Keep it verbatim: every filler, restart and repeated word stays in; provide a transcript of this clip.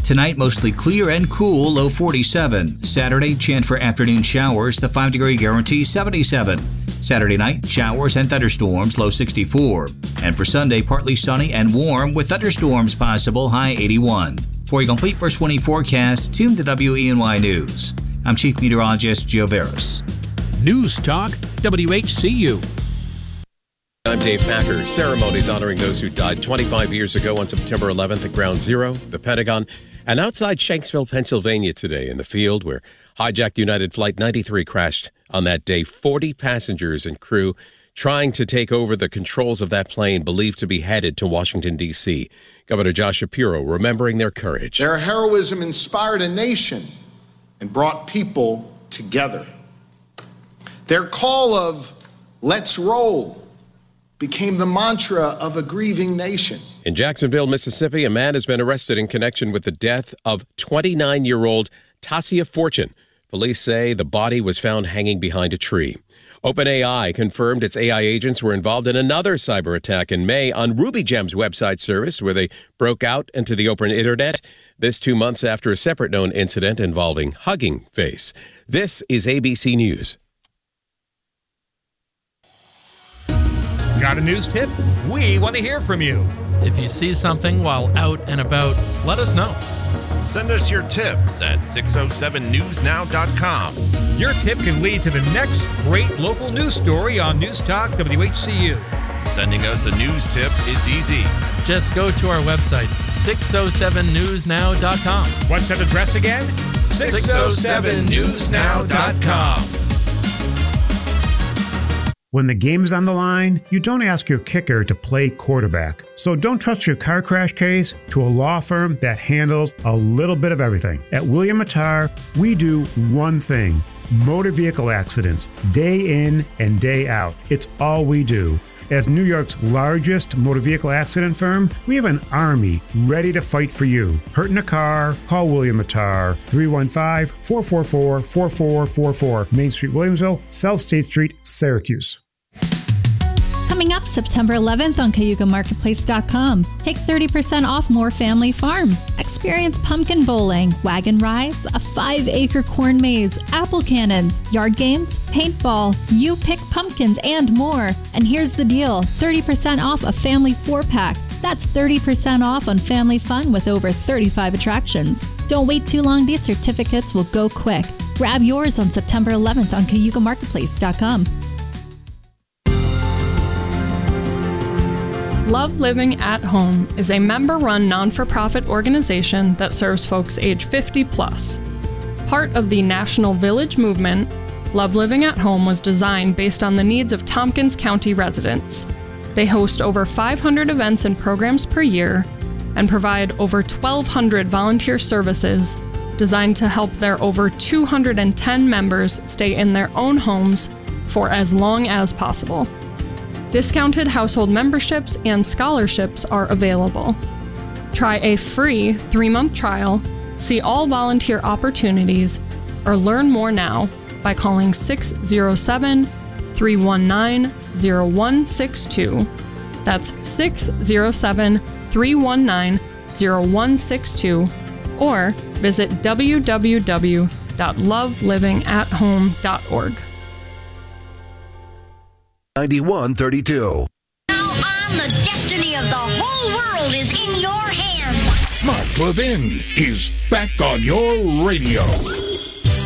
Tonight, mostly clear and cool, low forty-seven. Saturday, chance for afternoon showers, the five degree guarantee seventy-seven. Saturday night, showers and thunderstorms, low sixty-four. And for Sunday, partly sunny and warm with thunderstorms possible, high eighty-one. For a complete first twenty forecast, tune to W E N Y News. I'm Chief Meteorologist Joe Veras. News Talk, W H C U. I'm Dave Packer. Ceremonies honoring those who died twenty-five years ago on September eleventh at Ground Zero, the Pentagon, and outside Shanksville, Pennsylvania today in the field where hijacked United Flight ninety-three crashed on that day. forty passengers and crew trying to take over the controls of that plane believed to be headed to Washington, D C Governor Josh Shapiro remembering their courage. Their heroism inspired a nation and brought people together. Their call of "Let's roll" became the mantra of a grieving nation. In Jacksonville, Mississippi, a man has been arrested in connection with the death of twenty-nine-year-old Tasia Fortune. Police say the body was found hanging behind a tree. OpenAI confirmed its A I agents were involved in another cyber attack in May on RubyGem's website service, where they broke out into the open internet. This two months after a separate known incident involving Hugging Face. This is A B C News. Got a news tip? We want to hear from you. If you see something while out and about, let us know. Send us your tips at six oh seven news now dot com. Your tip can lead to the next great local news story on News Talk W H C U. Sending us a news tip is easy. Just go to our website, six oh seven news now dot com. What's that address again? six oh seven news now dot com. When the game is on the line, you don't ask your kicker to play quarterback. So don't trust your car crash case to a law firm that handles a little bit of everything. At William Mattar, we do one thing: motor vehicle accidents, day in and day out. It's all we do. As New York's largest motor vehicle accident firm, we have an army ready to fight for you. Hurt in a car? Call William Mattar, three one five, four four four, four four four four, Main Street, Williamsville, South State Street, Syracuse. Coming up September eleventh on Cayuga Marketplace dot com. Take thirty percent off More Family Farm. Experience pumpkin bowling, wagon rides, a five-acre corn maze, apple cannons, yard games, paintball, you pick pumpkins, and more. And here's the deal, thirty percent off a family four-pack. That's thirty percent off on family fun with over thirty-five attractions. Don't wait too long, these certificates will go quick. Grab yours on September eleventh on Cayuga Marketplace dot com. Love Living at Home is a member-run non-for-profit organization that serves folks age fifty plus. Part of the National Village movement, Love Living at Home was designed based on the needs of Tompkins County residents. They host over five hundred events and programs per year and provide over twelve hundred volunteer services designed to help their over two hundred ten members stay in their own homes for as long as possible. Discounted household memberships and scholarships are available. Try a free three-month trial, see all volunteer opportunities, or learn more now by calling six oh seven, three one nine, oh one six two. That's six oh seven, three one nine, oh one six two, or visit w w w dot love living at home dot org. ninety-one thirty-two. Now on, the destiny of the whole world is in your hands. Mark Levin is back on your radio.